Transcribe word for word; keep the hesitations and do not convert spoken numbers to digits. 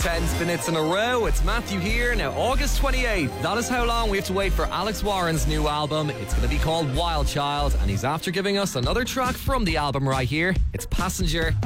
tenth minutes in a row. It's Matthew here. Now, August twenty-eighth. That is how long we have to wait for Alex Warren's new album. It's going to be called Wild Child, and he's after giving us another track from the album right here. It's Passenger.